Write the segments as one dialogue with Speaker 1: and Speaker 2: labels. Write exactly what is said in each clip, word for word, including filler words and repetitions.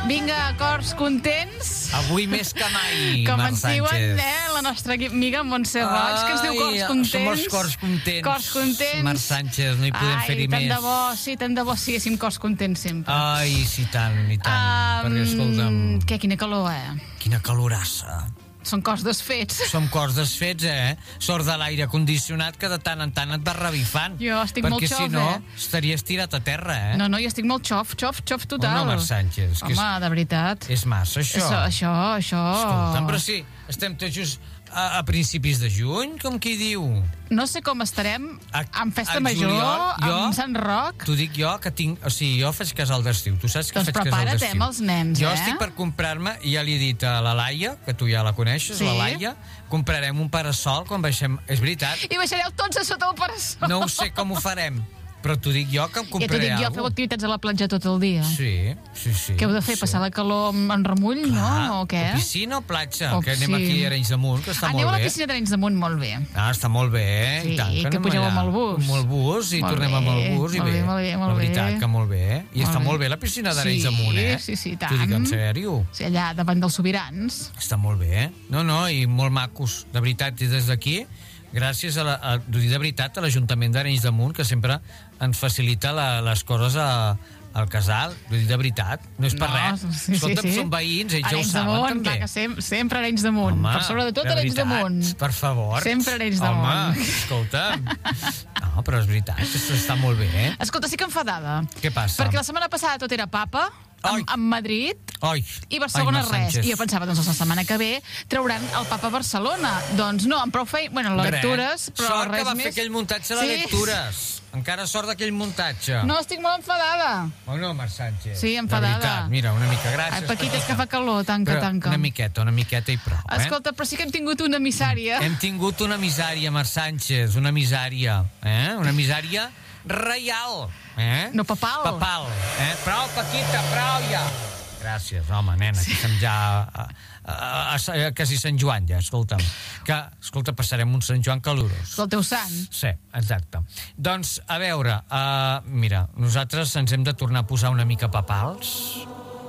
Speaker 1: Vinga, cors contents.
Speaker 2: Avui més que mai,
Speaker 1: Com
Speaker 2: Mar
Speaker 1: ens
Speaker 2: Sánchez.
Speaker 1: diuen, eh, la nostra amiga Montse Roig, que ens diu cors contents.
Speaker 2: Som els cors contents.
Speaker 1: Cors contents.
Speaker 2: Mar Sánchez, no hi podem fer-hi
Speaker 1: Ai, tant
Speaker 2: més.
Speaker 1: de bo, sí, tant de bo siguéssim cors contents sempre.
Speaker 2: Ai, sí, tant, i tant.
Speaker 1: Um,
Speaker 2: Perquè, escolta'm,
Speaker 1: Què, quina calor, eh?
Speaker 2: quina calorassa.
Speaker 1: Són cors desfets.
Speaker 2: Som cors desfets, eh? Sort de l'aire condicionat que de tant en tant et va revifant.
Speaker 1: Jo estic
Speaker 2: perquè
Speaker 1: molt xof,
Speaker 2: si no,
Speaker 1: eh?
Speaker 2: estaries tirat a terra, eh?
Speaker 1: No, no, jo estic molt xof, xof, xof total.
Speaker 2: Oh, no, Mar Sánchez, que
Speaker 1: Home,
Speaker 2: és-
Speaker 1: de veritat.
Speaker 2: És massa, això.
Speaker 1: Això, això, això...
Speaker 2: Escolta'm, però sí, estem tots just a, a principis de juny, com qui diu.
Speaker 1: No sé com estarem
Speaker 2: A-
Speaker 1: amb Festa
Speaker 2: al
Speaker 1: Major,
Speaker 2: juliol, jo-
Speaker 1: amb Sant Roc.
Speaker 2: T'ho dic jo, que tinc... O sigui, jo faig casal d'estiu. Tu saps que
Speaker 1: Doncs
Speaker 2: faig casal
Speaker 1: prepara't,
Speaker 2: d'estiu.
Speaker 1: eh, amb els nens,
Speaker 2: jo
Speaker 1: eh?
Speaker 2: estic per comprar-me, i ja li he dit a la Laia, que tu ja la coneixes,
Speaker 1: Sí.
Speaker 2: la Laia, comprarem un parasol quan baixem... És veritat,
Speaker 1: I baixareu tots a sota el parasol.
Speaker 2: no ho sé com ho farem, però t'ho dic jo que em
Speaker 1: Ja t'ho
Speaker 2: compraré
Speaker 1: dic jo,
Speaker 2: alguna
Speaker 1: feu activitats a la platja tot el dia.
Speaker 2: Sí, sí, sí.
Speaker 1: Què heu de fer,
Speaker 2: sí.
Speaker 1: passar la calor amb- en remull, no? O què?
Speaker 2: O piscina o platja,
Speaker 1: O
Speaker 2: que anem
Speaker 1: sí.
Speaker 2: aquí a Arenys de Munt, que està
Speaker 1: Aneu
Speaker 2: molt
Speaker 1: a la
Speaker 2: bé.
Speaker 1: piscina d'Arenys de Munt, molt bé.
Speaker 2: Ah, està molt bé, eh?
Speaker 1: Sí,
Speaker 2: I tant,
Speaker 1: que
Speaker 2: anem
Speaker 1: pugeu
Speaker 2: allà.
Speaker 1: amb el bus.
Speaker 2: Amb el bus i
Speaker 1: Molt
Speaker 2: tornem
Speaker 1: bé,
Speaker 2: amb el bus i
Speaker 1: molt
Speaker 2: bé.
Speaker 1: bé, molt bé, molt
Speaker 2: La veritat
Speaker 1: bé.
Speaker 2: que molt bé. I
Speaker 1: Molt
Speaker 2: està
Speaker 1: bé.
Speaker 2: molt bé la piscina d'Arenys
Speaker 1: Sí,
Speaker 2: de Munt, eh?
Speaker 1: sí, sí,
Speaker 2: T'ho dic en
Speaker 1: tant.
Speaker 2: sèrio.
Speaker 1: Sí, allà, davant dels sobirans.
Speaker 2: Està molt bé, eh? No, no, i molt macos. De veritat, i des d'aquí, gràcies a, la, a, d'ho dir de veritat, a l'Ajuntament d'Arenys de Munt, que sempre ens facilita la, les coses a, al casal. D'ho dir de veritat. No és per res.
Speaker 1: sí,
Speaker 2: Escolta'm,
Speaker 1: sí, sí.
Speaker 2: són veïns, ells
Speaker 1: Arenys
Speaker 2: ja ho
Speaker 1: de
Speaker 2: saben,
Speaker 1: Munt,
Speaker 2: també.
Speaker 1: clar que sem sempre Arenys de Munt.
Speaker 2: Home,
Speaker 1: per sobre de tot,
Speaker 2: de
Speaker 1: Arenys de
Speaker 2: veritat,
Speaker 1: Munt.
Speaker 2: per favor.
Speaker 1: Sempre Arenys de
Speaker 2: Home,
Speaker 1: Munt.
Speaker 2: escolta'm. No, però és veritat, això està molt bé, eh?
Speaker 1: Escolta, sí que enfadada.
Speaker 2: Què passa?
Speaker 1: Perquè la setmana passada tot era papa,
Speaker 2: Ai.
Speaker 1: amb, amb Madrid,
Speaker 2: Ai,
Speaker 1: i Barcelona
Speaker 2: ai, Mar
Speaker 1: res.
Speaker 2: Sánchez.
Speaker 1: I jo pensava, doncs la setmana que ve trauran el papa a Barcelona. Doncs no, amb prou feina... Bueno,
Speaker 2: Res.
Speaker 1: lectures, però
Speaker 2: Sort
Speaker 1: res
Speaker 2: que va
Speaker 1: més.
Speaker 2: fer aquell muntatge de
Speaker 1: Sí.
Speaker 2: lectures. Encara sort d'aquell muntatge.
Speaker 1: No, estic molt enfadada.
Speaker 2: O no, Mar Sánchez?
Speaker 1: Sí, enfadada.
Speaker 2: De veritat, mira, una mica, gràcies.
Speaker 1: Ai, Paquita, és que
Speaker 2: Paquita.
Speaker 1: fa calor, tanca,
Speaker 2: Però
Speaker 1: tanca.
Speaker 2: Una miqueta, una miqueta i prou, eh?
Speaker 1: Escolta, però sí que hem tingut una emissària.
Speaker 2: Hem tingut una misària, Mar Sánchez, una misària, eh? Una misària reial, eh?
Speaker 1: No papal.
Speaker 2: Papal, eh? Prou, Paquita, prou ja. Gràcies, home, nena, sí. Que estem ja a, a, a, a, a quasi Sant Joan, ja, escolta'm. Que, escolta, passarem un Sant Joan calorós.
Speaker 1: Del teu sant.
Speaker 2: Sí, exacte. Doncs, a veure, uh, mira, nosaltres ens hem de tornar a posar una mica papals,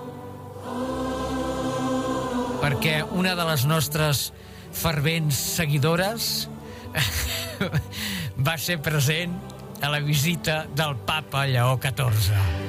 Speaker 2: perquè una de les nostres fervents seguidores va ser present a la visita del papa Lleó catorze.